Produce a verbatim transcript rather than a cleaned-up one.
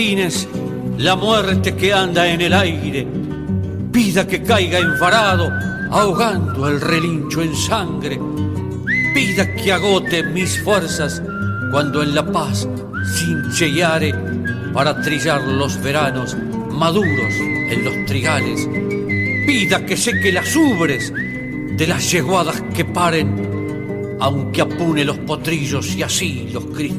La muerte que anda en el aire, pida que caiga enfarado, ahogando el relincho en sangre. Pida que agote mis fuerzas cuando en la paz cincheare para trillar los veranos maduros en los trigales. Pida que seque las ubres de las yeguadas que paren, aunque apune los potrillos y así los cristales.